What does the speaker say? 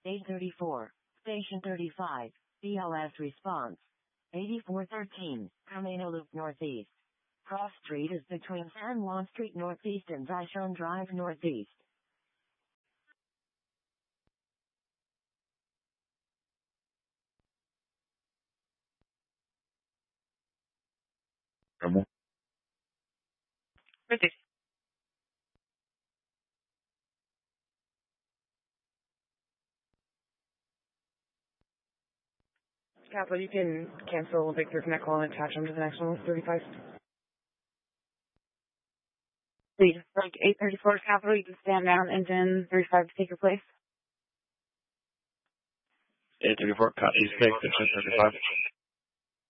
834, Station 35, BLS response. 8413, Camino Loop Northeast. Cross Street is between San Juan Street Northeast and Vashon Drive Northeast. British. Capital, you can cancel Victor Connect call and attach them to the next one, 35. Please, like 834 Capital, you can stand down, engine 35 to take your place. 834, copy, 6, 35.